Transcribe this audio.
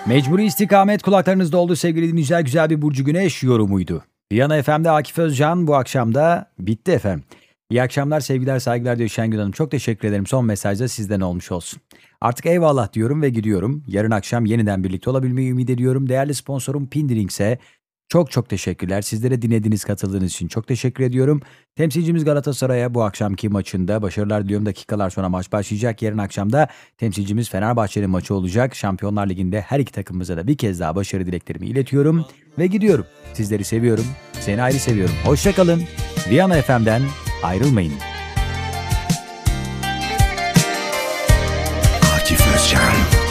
Mecburi istikamet kulaklarınızda oldu sevgili dinleyiciler. Güzel bir Burcu Güneş yorumuydu. Viyana FM'de Akif Özcan bu akşam da bitti efendim. İyi akşamlar, sevgiler, saygılar diyor Şengül Hanım. Çok teşekkür ederim. Son mesaj da sizden olmuş olsun. Artık eyvallah diyorum ve gidiyorum. Yarın akşam yeniden birlikte olabilmeyi ümit ediyorum. Değerli sponsorum Pindiring'se çok teşekkürler. Sizlere dinlediğiniz, katıldığınız için çok teşekkür ediyorum. Temsilcimiz Galatasaray'a bu akşamki maçında başarılar diliyorum. Dakikalar sonra maç başlayacak. Yarın akşam da temsilcimiz Fenerbahçe'nin maçı olacak. Şampiyonlar Ligi'nde her iki takımımıza da bir kez daha başarı dileklerimi iletiyorum. Ve gidiyorum. Sizleri seviyorum. Seni ayrı seviyorum. Hoşça kalın. Viyana FM'den ayrılmayın.